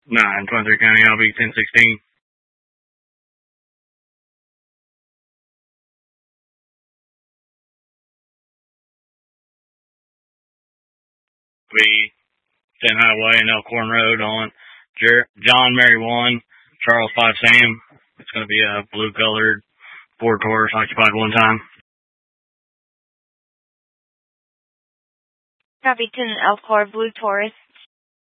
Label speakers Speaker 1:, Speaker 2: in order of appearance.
Speaker 1: 923 County, I'll be 1016. Be 10 Highway and Elkhorn Road on John Mary 1, Charles 5 Sam. It's going to be a blue colored Ford Taurus occupied one time.
Speaker 2: Copy 10 Elkhorn Blue Taurus.